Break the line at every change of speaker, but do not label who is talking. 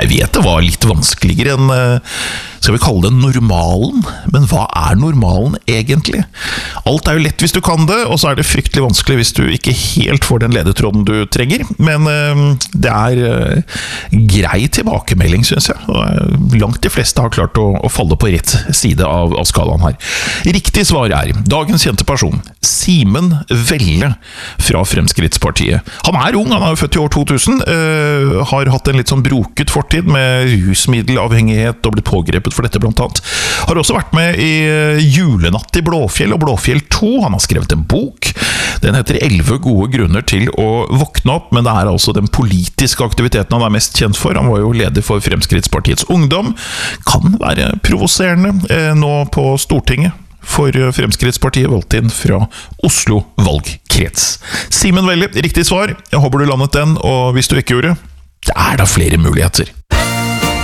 Jeg vet det var litt vanskeligere enn, skal vi kalle det normalen, men hva normalen egentlig? Alt jo lett hvis du kan det, og så det fryktelig vanskelig hvis du ikke helt får den ledetråden du trenger, men det grei tilbakemelding, synes jeg. Langt de fleste har klart å falle på rett side av skalaen her. Riktig svar dagens kjente person, Simen Velle fra Fremskrittspartiet. Han ung, han jo født i år 2000, har hatt en litt sånn broket fortid med rusmiddelavhengighet og blitt pågrepet for dette blant annet. Har også vært med i Julenatt i Blåfjell og Blåfjell 2. Han har skrevet en bok. Den heter 11 gode grunner til å våkne opp, men det altså den politiske aktiviteten han mest kjent for. Han var jo leder for Fremskrittspartiets Ungdom. Kan være provoserende nå på Stortinget, for Fremskrittspartiet valgt inn fra Oslo valgkrets. Simen Velle, riktig svar. Jeg håper du landet den, og hvis du ikke gjorde, det da flere muligheter.